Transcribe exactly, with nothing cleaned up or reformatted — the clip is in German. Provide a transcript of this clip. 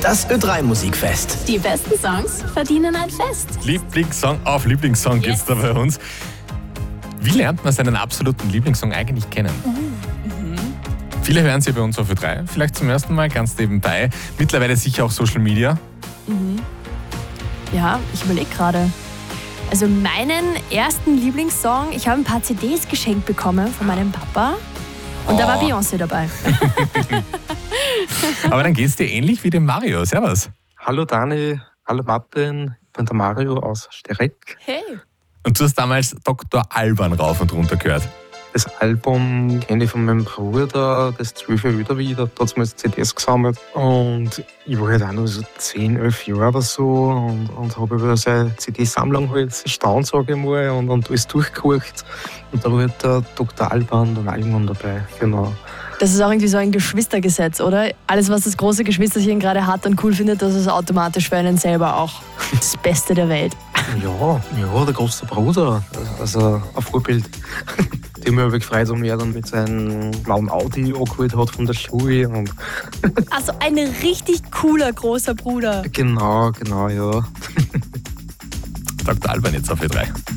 Das Ö drei Musikfest. Die besten Songs verdienen ein Fest. Lieblingssong auf Lieblingssong geht's Yes. da bei uns. Wie lernt man seinen absoluten Lieblingssong eigentlich kennen? Mhm. Viele hören sie bei uns auf Ö drei, vielleicht zum ersten Mal ganz nebenbei. Mittlerweile sicher auch Social Media. Ja, ich überlege gerade. Also meinen ersten Lieblingssong, ich habe ein paar C Ds geschenkt bekommen von meinem Papa. Und da war Oh. Beyoncé dabei. Aber dann geht's dir ähnlich wie dem Mario. Servus. Hallo Dani, hallo Martin, ich bin der Mario aus Stereck. Hey. Und du hast damals Doktor Alban rauf und runter gehört. Das Album kenne ich von meinem Bruder, das zwölf Jahre wieder wieder, da hat mir C Ds gesammelt. Und ich war halt auch noch so zehn, elf Jahre oder so und, und habe über seine C D-Sammlung halt gestaunt, sage ich mal, und, und alles durchgeguckt. Und da war halt der Doktor Alban dann irgendwann dabei, genau. Das ist auch irgendwie so ein Geschwistergesetz, oder? Alles, was das große Geschwisterchen gerade hat und cool findet, das ist automatisch für einen selber auch das Beste der Welt. Ja, ja, der große Bruder, also ein Vorbild. Die haben mich aber gefreut, um er dann mit seinem blauen Audi angeholt hat von der Schule. Und Also ein richtig cooler großer Bruder. genau, genau, ja. Doktor Alban jetzt auf Ö drei.